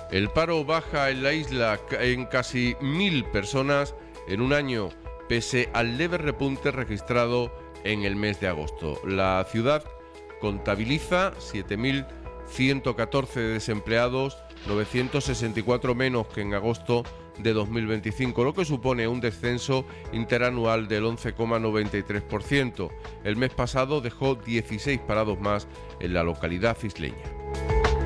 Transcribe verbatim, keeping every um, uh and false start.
El paro baja en la isla en casi mil personas en un año, pese al leve repunte registrado en el mes de agosto. La ciudad contabiliza siete mil ciento catorce desempleados, novecientos sesenta y cuatro menos que en agosto de dos mil veinticinco, lo que supone un descenso interanual del once coma noventa y tres por ciento. El mes pasado dejó dieciséis parados más en la localidad isleña.